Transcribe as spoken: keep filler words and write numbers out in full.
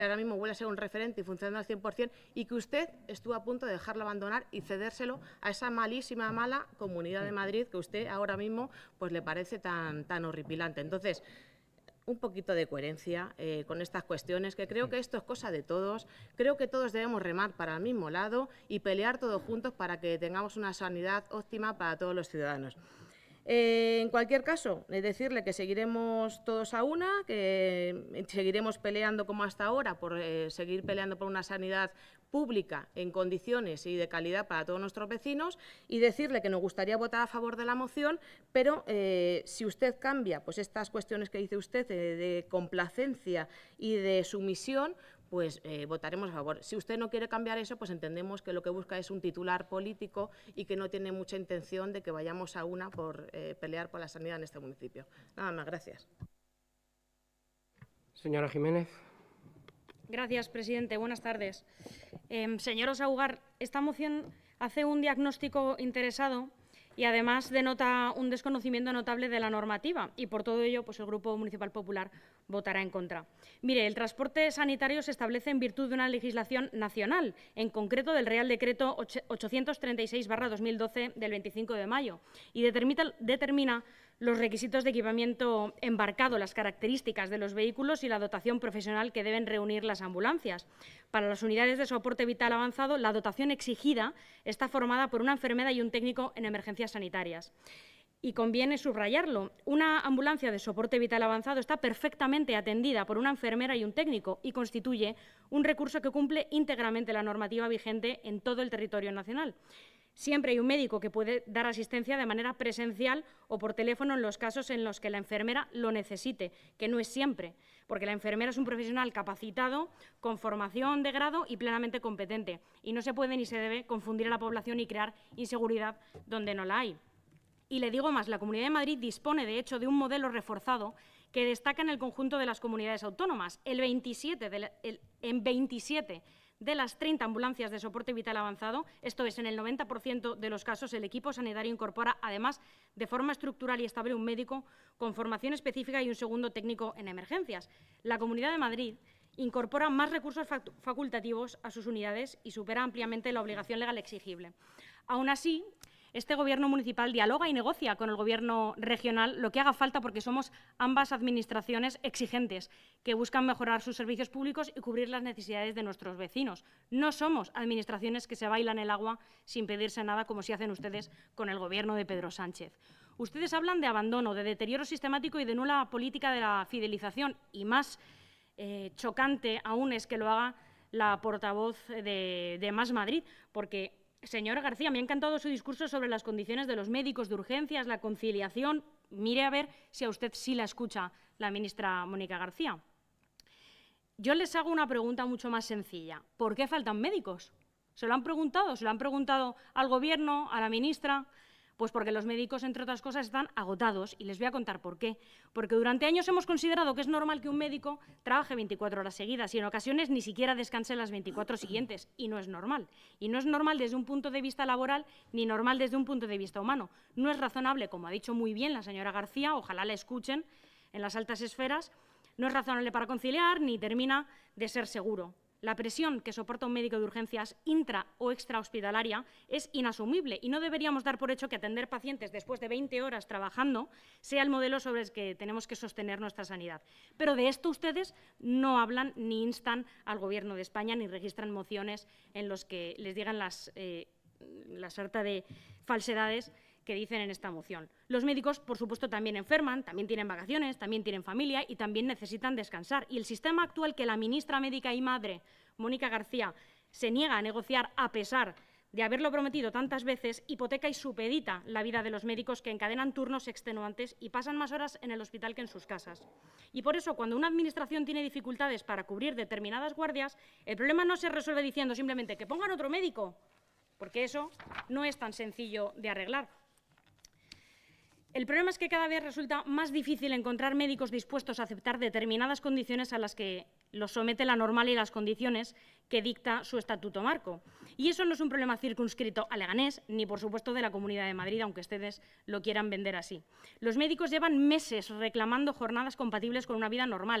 ahora mismo vuelve a ser un referente y funcionando al cien por cien, y que usted estuvo a punto de dejarlo abandonar y cedérselo a esa malísima, mala Comunidad de Madrid que usted ahora mismo pues le parece tan, tan horripilante. Entonces, un poquito de coherencia eh, con estas cuestiones, que creo que esto es cosa de todos. Creo que todos debemos remar para el mismo lado y pelear todos juntos para que tengamos una sanidad óptima para todos los ciudadanos. Eh, en cualquier caso, eh, decirle que seguiremos todos a una, que seguiremos peleando como hasta ahora por eh, seguir peleando por una sanidad pública en condiciones y de calidad para todos nuestros vecinos, y decirle que nos gustaría votar a favor de la moción, pero eh, si usted cambia pues estas cuestiones que dice usted eh, de complacencia y de sumisión, pues eh, votaremos a favor. Si usted no quiere cambiar eso, pues entendemos que lo que busca es un titular político y que no tiene mucha intención de que vayamos a una por eh, pelear por la sanidad en este municipio. Nada más, gracias. Señora Jiménez. Gracias, presidente. Buenas tardes. Eh, señor Osaugar, esta moción hace un diagnóstico interesado y además denota un desconocimiento notable de la normativa, y por todo ello pues el Grupo Municipal Popular votará en contra. Mire, el transporte sanitario se establece en virtud de una legislación nacional, en concreto del Real Decreto ochocientos treinta y seis barra dos mil doce del veinticinco de mayo, y determina, determina los requisitos de equipamiento embarcado, las características de los vehículos y la dotación profesional que deben reunir las ambulancias. Para las unidades de soporte vital avanzado, la dotación exigida está formada por una enfermera y un técnico en emergencias sanitarias. Y conviene subrayarlo, una ambulancia de soporte vital avanzado está perfectamente atendida por una enfermera y un técnico y constituye un recurso que cumple íntegramente la normativa vigente en todo el territorio nacional. Siempre hay un médico que puede dar asistencia de manera presencial o por teléfono en los casos en los que la enfermera lo necesite, que no es siempre, porque la enfermera es un profesional capacitado, con formación de grado y plenamente competente, y no se puede ni se debe confundir a la población y crear inseguridad donde no la hay. Y le digo más, la Comunidad de Madrid dispone, de hecho, de un modelo reforzado que destaca en el conjunto de las comunidades autónomas. El veintisiete de la, el, en veintisiete de las treinta ambulancias de soporte vital avanzado, esto es, en el noventa por ciento de los casos, el equipo sanitario incorpora, además, de forma estructural y estable, un médico con formación específica y un segundo técnico en emergencias. La Comunidad de Madrid incorpora más recursos facultativos a sus unidades y supera ampliamente la obligación legal exigible. Aún así, este Gobierno municipal dialoga y negocia con el Gobierno regional lo que haga falta, porque somos ambas administraciones exigentes que buscan mejorar sus servicios públicos y cubrir las necesidades de nuestros vecinos. No somos administraciones que se bailan el agua sin pedirse nada, como si hacen ustedes con el Gobierno de Pedro Sánchez. Ustedes hablan de abandono, de deterioro sistemático y de nula política de la fidelización, y más eh, chocante aún es que lo haga la portavoz de, de Más Madrid, porque, señora García, me ha encantado su discurso sobre las condiciones de los médicos de urgencias, la conciliación. Mire a ver si a usted sí la escucha la ministra Mónica García. Yo les hago una pregunta mucho más sencilla. ¿Por qué faltan médicos? ¿Se lo han preguntado? ¿Se lo han preguntado al Gobierno, a la ministra? Pues porque los médicos, entre otras cosas, están agotados, y les voy a contar por qué. Porque durante años hemos considerado que es normal que un médico trabaje veinticuatro horas seguidas y en ocasiones ni siquiera descanse las veinticuatro siguientes, y no es normal. Y no es normal desde un punto de vista laboral ni normal desde un punto de vista humano. No es razonable, como ha dicho muy bien la señora García, ojalá la escuchen en las altas esferas, no es razonable para conciliar ni termina de ser seguro. La presión que soporta un médico de urgencias intra o extrahospitalaria es inasumible, y no deberíamos dar por hecho que atender pacientes después de veinte horas trabajando sea el modelo sobre el que tenemos que sostener nuestra sanidad. Pero de esto ustedes no hablan ni instan al Gobierno de España ni registran mociones en los que les digan las, eh, la sarta de falsedades que dicen en esta moción. Los médicos, por supuesto, también enferman, también tienen vacaciones, también tienen familia y también necesitan descansar. Y el sistema actual que la ministra médica y madre, Mónica García, se niega a negociar a pesar de haberlo prometido tantas veces, hipoteca y supedita la vida de los médicos, que encadenan turnos extenuantes y pasan más horas en el hospital que en sus casas. Y por eso, cuando una administración tiene dificultades para cubrir determinadas guardias, el problema no se resuelve diciendo simplemente que pongan otro médico, porque eso no es tan sencillo de arreglar. El problema es que cada vez resulta más difícil encontrar médicos dispuestos a aceptar determinadas condiciones a las que los somete la normal y las condiciones que dicta su estatuto marco. Y eso no es un problema circunscrito a Leganés, ni por supuesto de la Comunidad de Madrid, aunque ustedes lo quieran vender así. Los médicos llevan meses reclamando jornadas compatibles con una vida normal.